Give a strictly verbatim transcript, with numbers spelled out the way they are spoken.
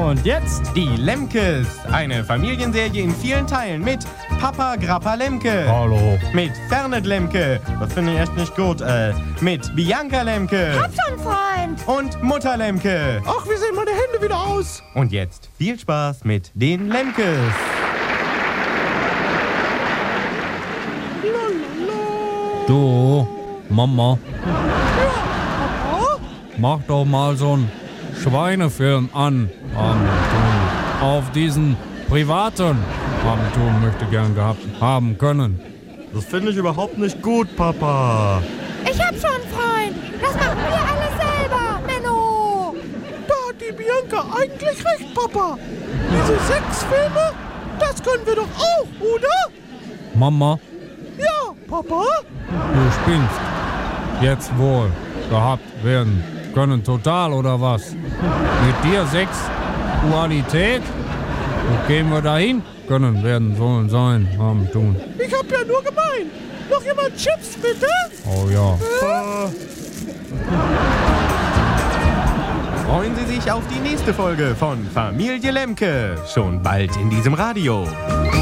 Und jetzt die Lemkes. Eine Familienserie in vielen Teilen mit Papa Grappa Lemke. Hallo. Mit Fernet Lemke. Das finde ich echt nicht gut. Äh, mit Bianca Lemke. Hab schon Freund. Und Mutter Lemke. Ach, wie sehen meine Hände wieder aus? Und jetzt viel Spaß mit den Lemkes. Du, Mama. Mach doch mal so einen Schweinefilm an. Abendtun. Auf diesen privaten Abendtun möchte gern gehabt haben können. Das finde ich überhaupt nicht gut, Papa. Ich hab schon Freund. Das machen wir alles selber, Menno. Da hat die Bianca eigentlich recht, Papa. Diese sechs Filme, das können wir doch auch, oder? Mama, Ja, Papa. du spinnst. Jetzt wohl gehabt werden können total, oder was? Mit dir Sexualität? Wo gehen wir dahin? Können, werden, sollen, sein, haben, tun. Ich hab ja nur gemeint. Noch jemand Chips, bitte? Oh ja. Äh. Freuen Sie sich auf die nächste Folge von Familie Lemke. Schon bald in diesem Radio.